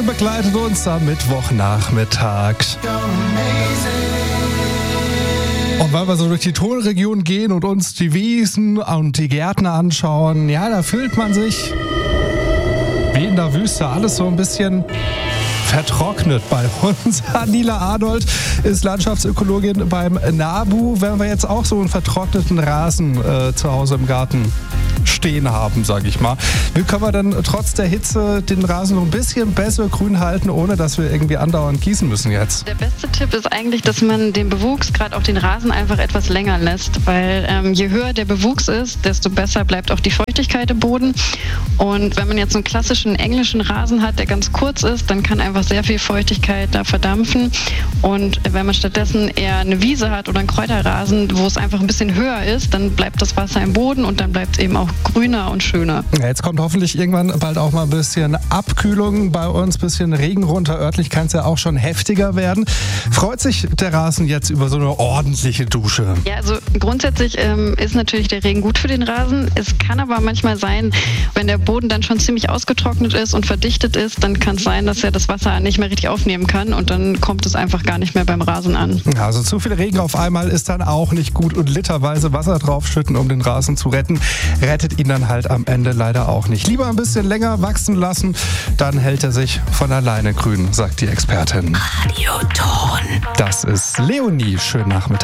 Begleitet uns am Mittwochnachmittag. Und weil wir so durch die Tonregion gehen und uns die Wiesen und die Gärten anschauen, ja, da fühlt man sich wie in der Wüste, alles so ein bisschen vertrocknet bei uns. Anila Arnold ist Landschaftsökologin beim NABU. Wenn wir jetzt auch so einen vertrockneten Rasen zu Hause im Garten stehen haben, sage ich mal. Wie können wir dann trotz der Hitze den Rasen so ein bisschen besser grün halten, ohne dass wir irgendwie andauernd gießen müssen jetzt? Der beste Tipp ist eigentlich, dass man den Bewuchs, gerade auch den Rasen, einfach etwas länger lässt, weil je höher der Bewuchs ist, desto besser bleibt auch die Feuchtigkeit im Boden. Und wenn man jetzt so einen klassischen englischen Rasen hat, der ganz kurz ist, dann kann einfach sehr viel Feuchtigkeit da verdampfen. Und wenn man stattdessen eher eine Wiese hat oder einen Kräuterrasen, wo es einfach ein bisschen höher ist, dann bleibt das Wasser im Boden und dann bleibt es eben auch grüner und schöner. Ja, jetzt kommt hoffentlich irgendwann bald auch mal ein bisschen Abkühlung bei uns, ein bisschen Regen runter. Örtlich kann es ja auch schon heftiger werden. Freut sich der Rasen jetzt über so eine ordentliche Dusche? Ja, also grundsätzlich ist natürlich der Regen gut für den Rasen. Es kann aber manchmal sein, wenn der Boden dann schon ziemlich ausgetrocknet ist und verdichtet ist, dann kann es sein, dass er das Wasser nicht mehr richtig aufnehmen kann und dann kommt es einfach gar nicht mehr beim Rasen an. Also zu viel Regen auf einmal ist dann auch nicht gut und literweise Wasser draufschütten, um den Rasen zu retten, rettet ihn dann halt am Ende leider auch nicht. Lieber ein bisschen länger wachsen lassen, dann hält er sich von alleine grün, sagt die Expertin. Radioton. Das ist Leonie. Schönen Nachmittag.